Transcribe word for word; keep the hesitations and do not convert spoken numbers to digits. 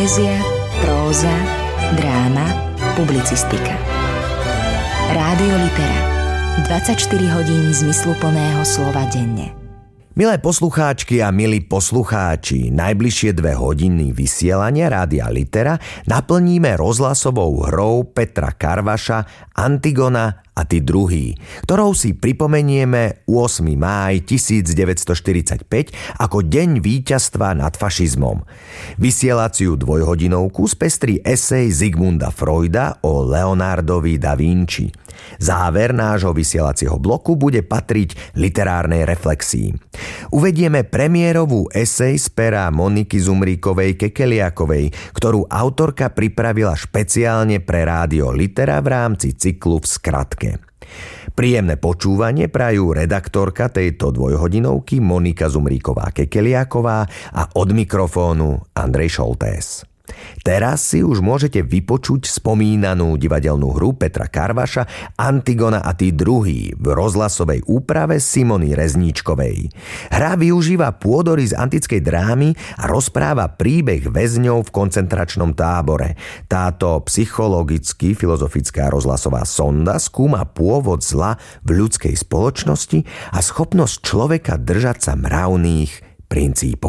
Poézia, próza, dráma, publicistika. Rádio Litera. dvadsaťštyri hodín zmysluplného slova denne. Milé poslucháčky a milí poslucháči, najbližšie dve hodiny vysielania Rádia Litera naplníme rozhlasovou hrou Petra Karvaša Antigona a tí druhí, ktorou si pripomenieme ôsmeho mája tisícdeväťstoštyridsaťpäť ako deň víťazstva nad fašizmom. Vysielaciu dvojhodinovku spestrí esej Sigmunda Freuda o Leonardovi da Vinci. Záver nášho vysielacieho bloku bude patriť literárnej reflexii. Uvedieme premiérovú esej z pera Moniky Zumríkovej-Kekeliakovej, ktorú autorka pripravila špeciálne pre Rádio Litera v rámci cyklu V skratke. Príjemné počúvanie prajú redaktorka tejto dvojhodinovky Monika Zumríková-Kekeliaková a od mikrofónu Andrej Šoltés. Teraz si už môžete vypočuť spomínanú divadelnú hru Petra Karvaša Antigona a tí druhí v rozhlasovej úprave Simony Rezníčkovej. Hra využíva pôdory z antickej drámy a rozpráva príbeh väzňov v koncentračnom tábore. Táto psychologicky filozofická rozhlasová sonda skúma pôvod zla v ľudskej spoločnosti a schopnosť človeka držať sa mravných princípov.